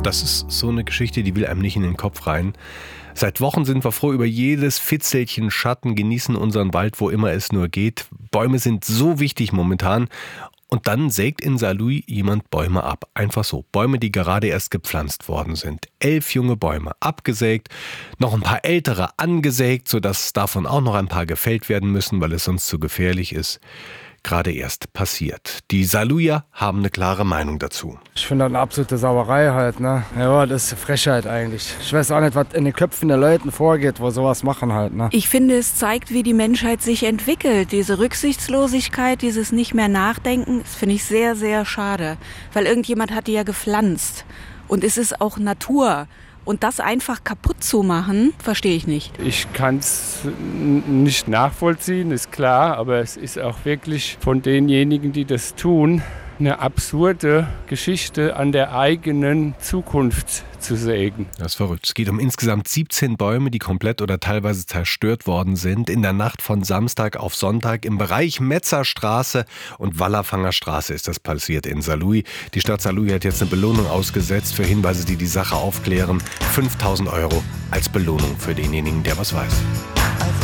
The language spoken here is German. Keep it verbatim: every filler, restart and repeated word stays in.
Das ist so eine Geschichte, die will einem nicht in den Kopf rein. Seit Wochen sind wir froh über jedes Fitzelchen Schatten, genießen unseren Wald, wo immer es nur geht. Bäume sind so wichtig momentan. Und dann sägt in Saarlouis jemand Bäume ab. Einfach so. Bäume, die gerade erst gepflanzt worden sind. Elf junge Bäume abgesägt, noch ein paar ältere angesägt, sodass davon auch noch ein paar gefällt werden müssen, weil es sonst zu gefährlich ist. Gerade erst passiert. Die Saarlouier haben eine klare Meinung dazu. Ich finde das eine absolute Sauerei halt, ne? Ja, das ist eine Frechheit eigentlich. Ich weiß auch nicht, was in den Köpfen der Leuten vorgeht, wo sowas machen halt, ne? Ich finde, es zeigt, wie die Menschheit sich entwickelt. Diese Rücksichtslosigkeit, dieses nicht mehr Nachdenken, das finde ich sehr, sehr schade. Weil irgendjemand hat die ja gepflanzt. Und es ist auch Natur. Und das einfach kaputt zu machen, verstehe ich nicht. Ich kann es nicht nachvollziehen, ist klar, aber es ist auch wirklich von denjenigen, die das tun, eine absurde Geschichte an der eigenen Zukunft zu sägen. Das ist verrückt. Es geht um insgesamt siebzehn Bäume, die komplett oder teilweise zerstört worden sind. In der Nacht von Samstag auf Sonntag im Bereich Metzerstraße und Wallerfangerstraße ist das passiert in Saarlouis. Die Stadt Saarlouis hat jetzt eine Belohnung ausgesetzt für Hinweise, die die Sache aufklären. fünftausend Euro als Belohnung für denjenigen, der was weiß.